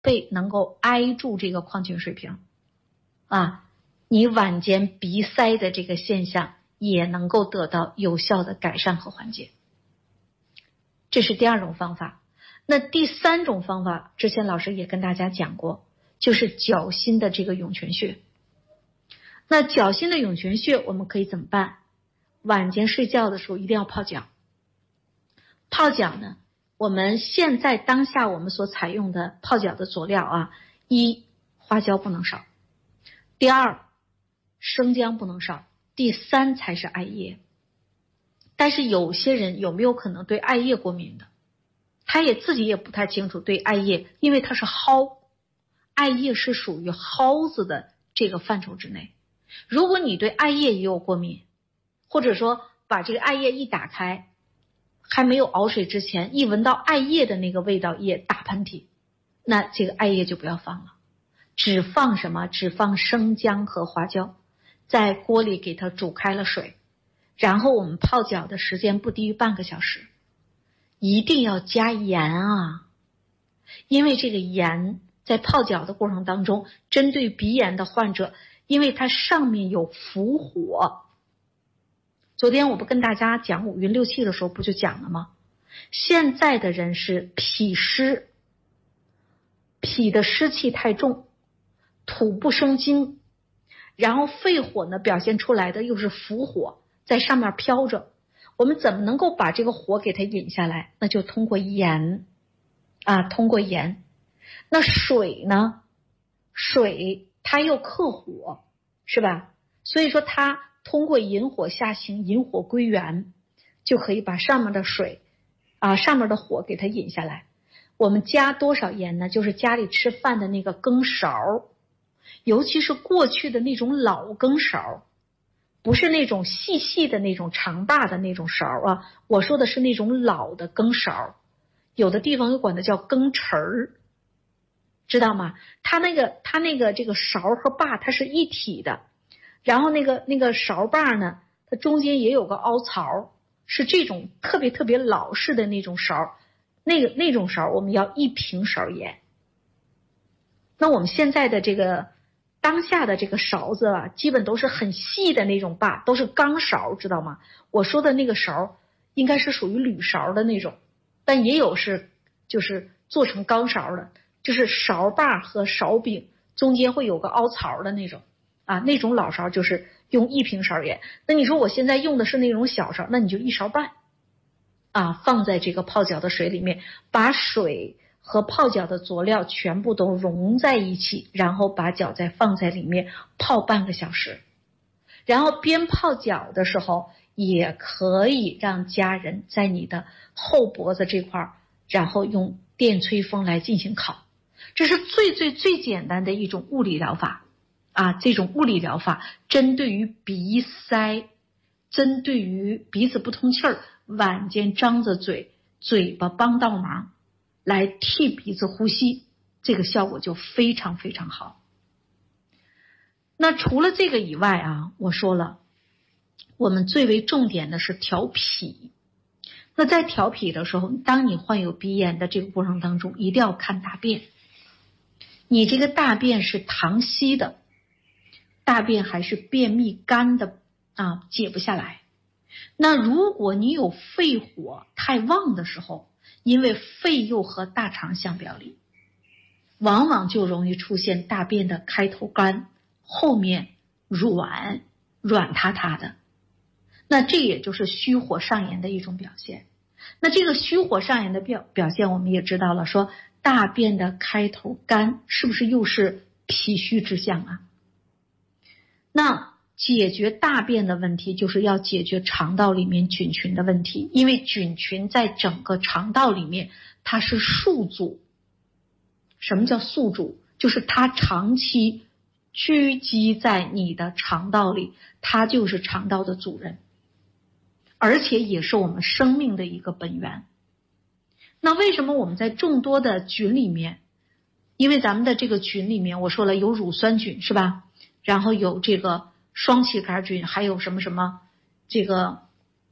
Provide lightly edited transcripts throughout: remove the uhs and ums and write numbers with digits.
背能够挨住这个矿泉水瓶啊，你晚间鼻塞的这个现象也能够得到有效的改善和缓解。这是第二种方法。那第三种方法，之前老师也跟大家讲过，就是脚心的这个涌泉穴。那脚心的涌泉穴我们可以怎么办？晚间睡觉的时候一定要泡脚。泡脚呢，我们现在当下我们所采用的泡脚的佐料啊，一，花椒不能少；第二，生姜不能少；第三才是艾叶。但是有些人有没有可能对艾叶过敏的？他也自己也不太清楚对艾叶，因为它是蒿，艾叶是属于蒿子的这个范畴之内。如果你对艾叶也有过敏，或者说把这个艾叶一打开，还没有熬水之前，一闻到艾叶的那个味道也打喷嚏，那这个艾叶就不要放了，只放什么？只放生姜和花椒，在锅里给它煮开了水，然后我们泡脚的时间不低于半个小时。一定要加盐啊，因为这个盐在泡脚的过程当中，针对鼻炎的患者，因为它上面有伏火。昨天我不跟大家讲五运六气的时候不就讲了吗？现在的人是脾湿，脾的湿气太重，土不生金，然后肺火呢表现出来的又是伏火，在上面飘着。我们怎么能够把这个火给它引下来？那就通过盐啊，通过盐。那水呢？水它又克火，是吧？所以说它通过引火下行，引火归元，就可以把上面的水啊，上面的火给它引下来。我们加多少盐呢？就是家里吃饭的那个羹勺，尤其是过去的那种老羹勺，不是那种细细的那种长大的那种勺啊，我说的是那种老的羹勺，有的地方又管它叫羹匙儿，知道吗？它那个这个勺和把它是一体的，然后那个勺把呢，它中间也有个凹槽，是这种特别特别老式的那种勺，那种勺我们要1平勺盐。那我们现在的这个当下的这个勺子啊，基本都是很细的那种把，都是钢勺，知道吗？我说的那个勺应该是属于铝勺的那种，但也有是就是做成钢勺的，就是勺把和勺柄中间会有个凹槽的那种啊，那种老勺就是用1平勺盐。那你说我现在用的是那种小勺，那你就1勺半啊，放在这个泡脚的水里面，把水和泡脚的佐料全部都融在一起，然后把脚再放在里面泡半个小时。然后边泡脚的时候也可以让家人在你的后脖子这块，然后用电吹风来进行烤。这是最简单的一种物理疗法啊！这种物理疗法针对于鼻塞，针对于鼻子不通气儿，晚间张着嘴，嘴巴帮倒忙来替鼻子呼吸，这个效果就非常非常好。那除了这个以外啊，我说了，我们最为重点的是调脾。那在调脾的时候，当你患有鼻炎的这个过程当中，一定要看大便。你这个大便是溏稀的，大便还是便秘干的啊，解不下来。那如果你有肺火太旺的时候，因为肺又和大肠相表里，往往就容易出现大便的开头干，后面软塌塌的。那这也就是虚火上炎的一种表现。那这个虚火上炎的表现我们也知道了，说大便的开头干是不是又是脾虚之象啊？那解决大便的问题，就是要解决肠道里面菌群的问题，因为菌群在整个肠道里面它是宿主。什么叫宿主？就是它长期聚集在你的肠道里，它就是肠道的主人，而且也是我们生命的一个本源。那为什么我们在众多的菌里面，因为咱们的这个菌里面我说了有乳酸菌是吧，然后有这个双歧杆菌，还有什么什么这个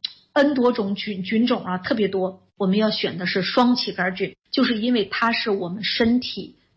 N 多种菌种啊，特别多，我们要选的是双歧杆菌，就是因为它是我们身体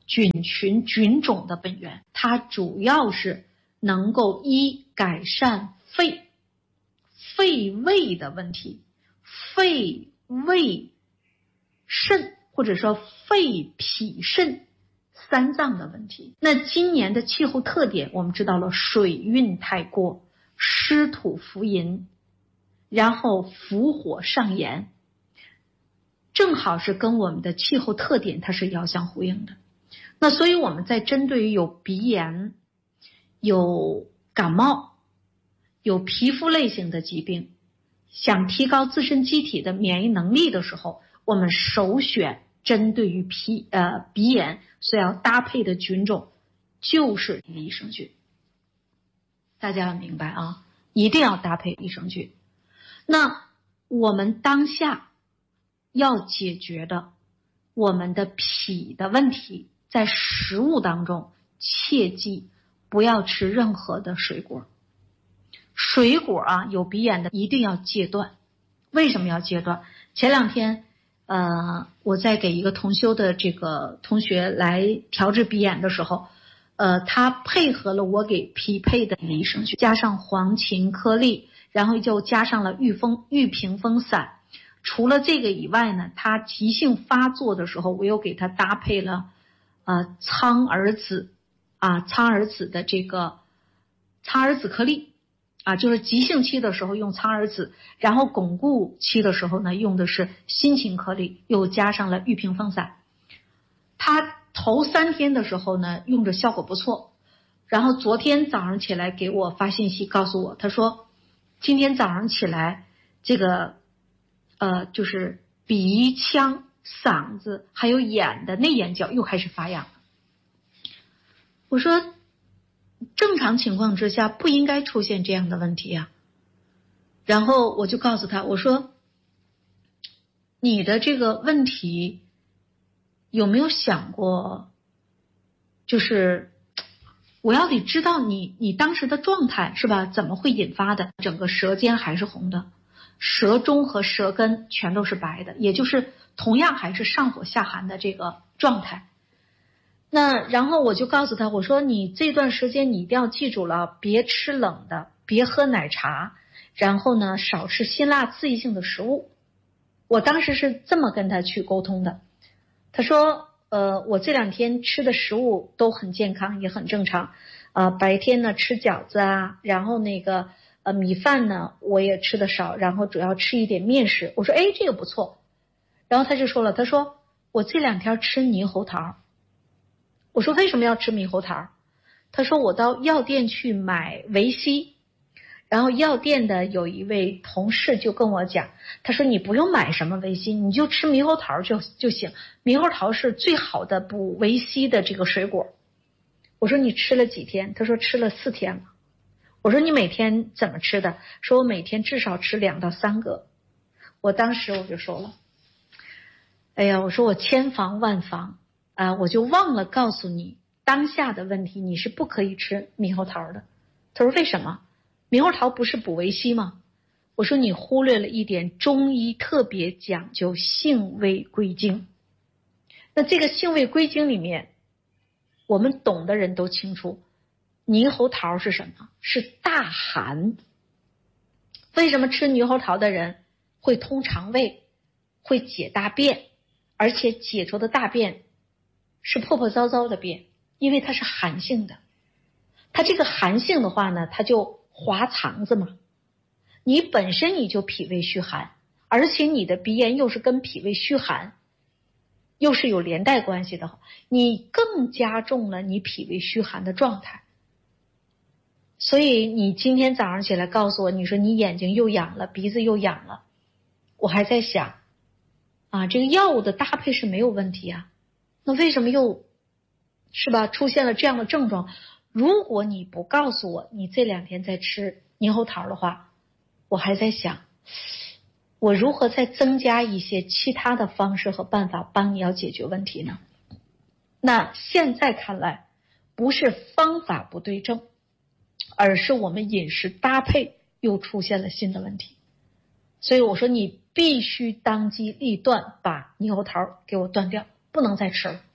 菌群菌种的本源，它主要是能够改善肺胃的问题，肺胃肾或者说肺脾肾三脏的问题。那今年的气候特点我们知道了，水运太过，湿土浮淫，然后伏火上炎，正好是跟我们的气候特点它是遥相呼应的。那所以我们在针对于有鼻炎、有感冒、有皮肤类型的疾病，想提高自身机体的免疫能力的时候，我们首选针对于鼻炎所要搭配的菌种就是益生菌。大家要明白啊，一定要搭配益生菌。那我们当下要解决的我们的脾的问题，在食物当中切记不要吃任何的水果。水果啊，有鼻炎的一定要戒断。为什么要戒断？前两天我在给一个同修的这个同学来调治鼻炎的时候，他配合了我给匹配的益生菌，加上黄芩颗粒，然后就加上了玉屏风散。除了这个以外呢，他急性发作的时候，我又给他搭配了苍耳子的这个苍耳子颗粒就是急性期的时候用苍耳子，然后巩固期的时候呢用的是辛芩颗粒，又加上了玉屏风散。他头3天的时候呢用着效果不错，然后昨天早上起来给我发信息告诉我，他说今天早上起来这个就是鼻腔、嗓子还有眼的内眼角又开始发痒了。我说正常情况之下不应该出现这样的问题啊。然后我就告诉他，我说你的这个问题有没有想过，就是我要得知道你当时的状态是吧，怎么会引发的？整个舌尖还是红的，舌中和舌根全都是白的，也就是同样还是上火下寒的这个状态。那然后我就告诉他，我说你这段时间你一定要记住了，别吃冷的，别喝奶茶，然后呢少吃辛辣刺激性的食物。我当时是这么跟他去沟通的。他说我这2天吃的食物都很健康也很正常，白天呢吃饺子然后那个米饭呢我也吃的少，然后主要吃一点面食。我说这个不错。然后他就说了，他说我这2天吃猕猴桃。我说为什么要吃猕猴桃？他说我到药店去买维 C， 然后药店的有一位同事就跟我讲，他说你不用买什么维 C， 你就吃猕猴桃就行，猕猴桃是最好的补维 C 的这个水果。我说你吃了几天？他说吃了4天了。我说你每天怎么吃的？说我每天至少吃2到3个。我当时我就说了，哎呀，我说我千防万防我就忘了告诉你当下的问题，你是不可以吃猕猴桃的。他说为什么？猕猴桃不是补维 C 吗？我说你忽略了一点，中医特别讲究性味归经。那这个性味归经里面，我们懂的人都清楚，猕猴桃是什么？是大寒。为什么吃猕猴桃的人会通肠胃，会解大便，而且解出的大便是破破糟糟的便？因为它是寒性的。它这个寒性的话呢，它就滑肠子嘛。你本身你就脾胃虚寒，而且你的鼻炎又是跟脾胃虚寒又是有连带关系的，你更加重了你脾胃虚寒的状态。所以你今天早上起来告诉我，你说你眼睛又痒了，鼻子又痒了，我还在想这个药物的搭配是没有问题那为什么又是吧出现了这样的症状？如果你不告诉我你这2天在吃猕猴桃的话，我还在想我如何再增加一些其他的方式和办法帮你要解决问题呢？那现在看来不是方法不对症，而是我们饮食搭配又出现了新的问题。所以我说你必须当机立断把猕猴桃给我断掉，不能再吃了。